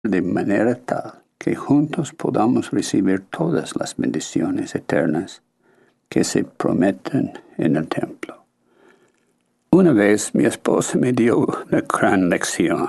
de manera tal que juntos podamos recibir todas las bendiciones eternas que se prometen en el templo. Una vez mi esposa me dio una gran lección.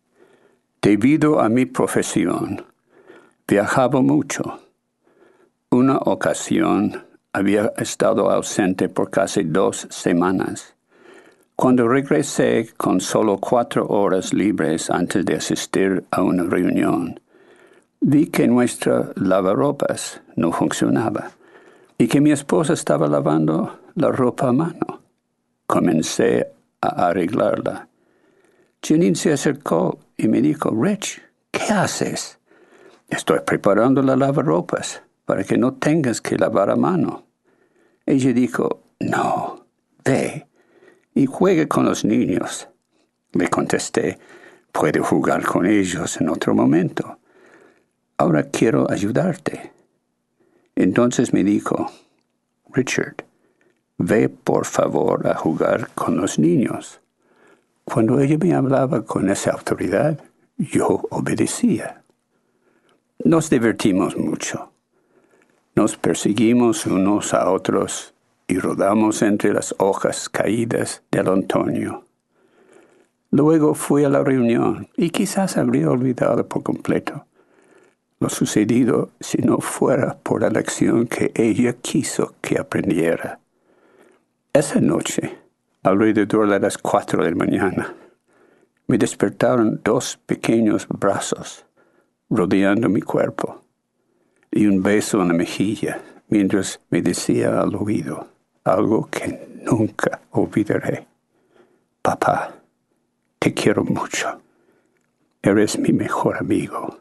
Debido a mi profesión, viajaba mucho. Una ocasión había estado ausente por casi 2 semanas. Cuando regresé con solo 4 horas libres antes de asistir a una reunión, vi que nuestra lavarropas no funcionaba y que mi esposa estaba lavando la ropa a mano. Comencé a arreglarla. Janine se acercó y me dijo, Rich, ¿qué haces? Estoy preparando la lavarropas para que no tengas que lavar a mano. Ella dijo, no, ve y juegue con los niños. Le contesté, puedo jugar con ellos en otro momento. Ahora quiero ayudarte. Entonces me dijo, Richard, ve por favor a jugar con los niños. Cuando ella me hablaba con esa autoridad, yo obedecía. Nos divertimos mucho. Nos perseguimos unos a otros y rodamos entre las hojas caídas del otoño. Luego fui a la reunión y quizás habría olvidado por completo lo sucedido si no fuera por la lección que ella quiso que aprendiera. Esa noche, alrededor de las 4 de la mañana, me despertaron 2 pequeños brazos rodeando mi cuerpo y un beso en la mejilla mientras me decía al oído algo que nunca olvidaré. Papá, te quiero mucho. Eres mi mejor amigo.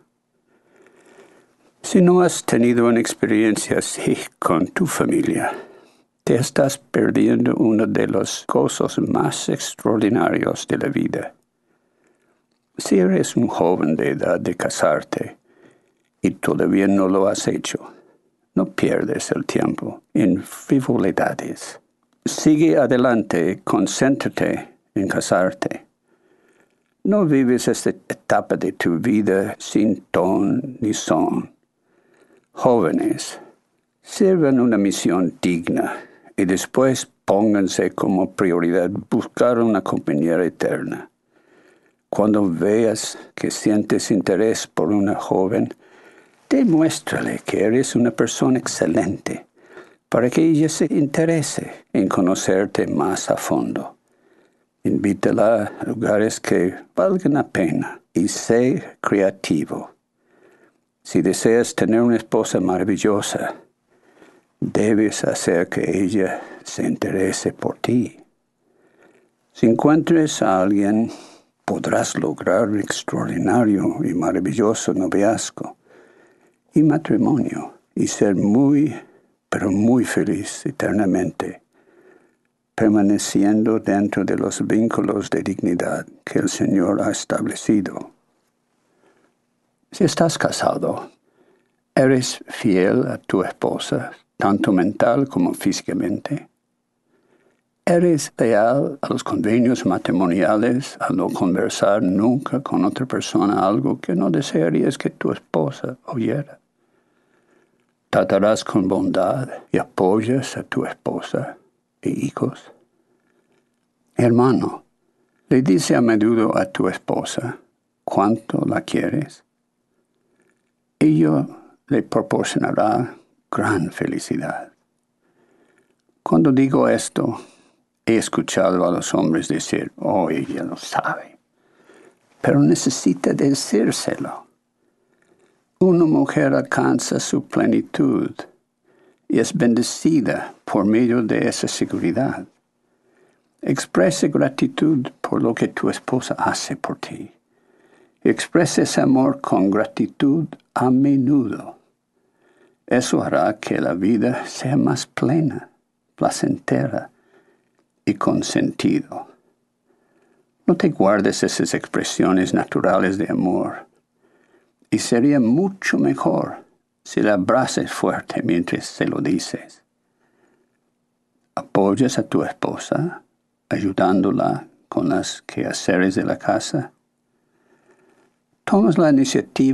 Si no has tenido una experiencia así con tu familia, te estás perdiendo uno de los gozos más extraordinarios de la vida. Si eres un joven de edad de casarte y todavía no lo has hecho, no pierdes el tiempo en frivolidades. Sigue adelante, concéntrate en casarte. No vives esta etapa de tu vida sin ton ni son. Jóvenes, sirvan una misión digna y después pónganse como prioridad buscar una compañera eterna. Cuando veas que sientes interés por una joven, demuéstrale que eres una persona excelente para que ella se interese en conocerte más a fondo. Invítala a lugares que valgan la pena y sé creativo. Si deseas tener una esposa maravillosa, debes hacer que ella se interese por ti. Si encuentres a alguien, podrás lograr un extraordinario y maravilloso noviazgo y matrimonio y ser muy, pero muy feliz eternamente, permaneciendo dentro de los vínculos de dignidad que el Señor ha establecido. Si estás casado, ¿eres fiel a tu esposa, tanto mental como físicamente? ¿Eres leal a los convenios matrimoniales al no conversar nunca con otra persona algo que no desearías que tu esposa oyera? ¿Tratarás con bondad y apoyas a tu esposa e hijos? Hermano, le dice a menudo a tu esposa cuánto la quieres. Ello le proporcionará gran felicidad. Cuando digo esto, he escuchado a los hombres decir, oh, ella lo sabe, pero necesita decírselo. Una mujer alcanza su plenitud y es bendecida por medio de esa seguridad. Exprese gratitud por lo que tu esposa hace por ti. Exprese ese amor con gratitud a menudo. Eso hará que la vida sea más plena, placentera y con sentido. No te guardes esas expresiones naturales de amor. Y sería mucho mejor si la abraces fuerte mientras se lo dices. ¿Apoyas a tu esposa, ayudándola con los quehaceres de la casa? tomas la iniciativa